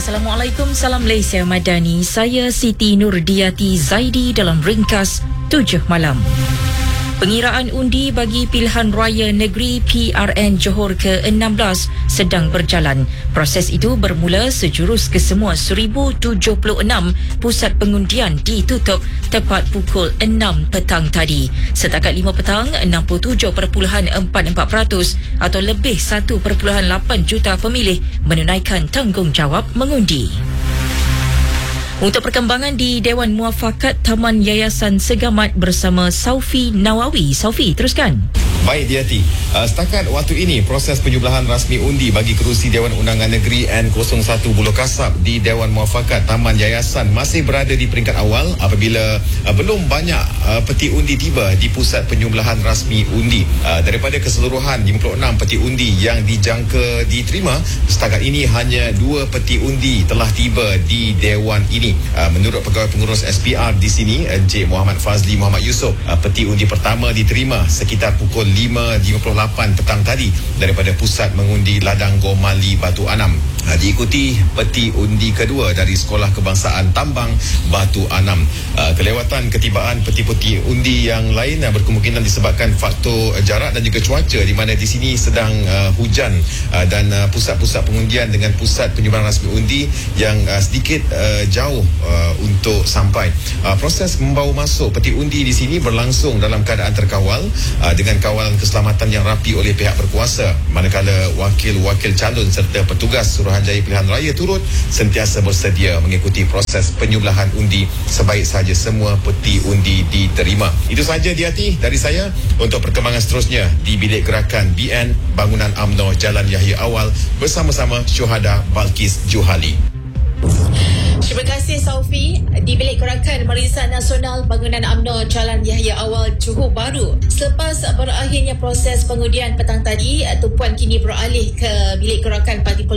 Assalamualaikum, salam Malaysia Madani. Saya Siti Nurdiati Zaidi dalam ringkas 7 malam. Pengiraan undi bagi pilihan raya negeri PRN Johor ke-16 sedang berjalan. Proses itu bermula sejurus kesemua 1076 pusat pengundian ditutup tepat pukul 6 petang tadi. Setakat 5 petang, 67.44% atau lebih 1.8 juta pemilih menunaikan tanggungjawab mengundi. Untuk perkembangan di Dewan Muafakat Taman Yayasan Segamat bersama Saufi Nawawi. Saufi, teruskan. Baik, Diati. Setakat waktu ini, proses penjumlahan rasmi undi bagi kerusi Dewan Undangan Negeri N01 Buloh Kasab di Dewan Muafakat Taman Yayasan masih berada di peringkat awal apabila belum banyak peti undi tiba di pusat penjumlahan rasmi undi. Daripada keseluruhan 56 peti undi yang dijangka diterima, setakat ini hanya 2 peti undi telah tiba di Dewan ini. Menurut Pegawai Pengurus SPR di sini, Encik Muhammad Fazli Muhammad Yusof, peti undi pertama diterima sekitar pukul 5.58 petang tadi daripada pusat mengundi Ladang Gomali Batu Anam. Diikuti peti undi kedua dari Sekolah Kebangsaan Tambang Batu Anam. Kelewatan ketibaan peti-peti undi yang lain berkemungkinan disebabkan faktor jarak dan juga cuaca, di mana di sini sedang hujan dan pusat-pusat pengundian dengan pusat penjumlahan rasmi undi yang sedikit jauh untuk sampai. Proses membawa masuk peti undi di sini berlangsung dalam keadaan terkawal dengan kawalan keselamatan yang rapi oleh pihak berkuasa, manakala wakil-wakil calon serta petugas Suruhanjaya Pilihan Raya turut sentiasa bersedia mengikuti proses penjumlahan undi sebaik sahaja semua peti undi diterima. Itu sahaja, Diati, dari saya. Untuk perkembangan seterusnya di Bilik Gerakan BN Bangunan UMNO Jalan Yahya Awal bersama-sama Syuhada Balkis Juhali. Terima kasih, Saufi. Di Bilik Gerakan Barisan Nasional Bangunan UMNO Jalan Yahya Awal, Johor Bahru. Selepas berakhirnya proses pengundian petang tadi, tumpuan kini beralih ke Bilik Gerakan Parti